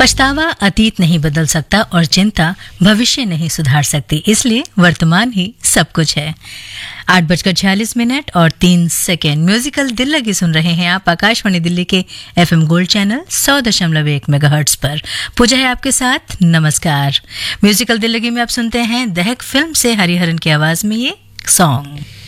पछतावा अतीत नहीं बदल सकता और चिंता भविष्य नहीं सुधार सकती, इसलिए वर्तमान ही सब कुछ है। 8:46 और 3 म्यूजिकल दिल लगी सुन रहे हैं आप आकाशवाणी दिल्ली के FM गोल्ड चैनल 100.1 मेगाहर्ट्ज पर। पूजा है आपके साथ, नमस्कार। म्यूजिकल दिल लगी में आप सुनते हैं दहक फिल्म से हरिहरन की आवाज में ये सॉन्ग।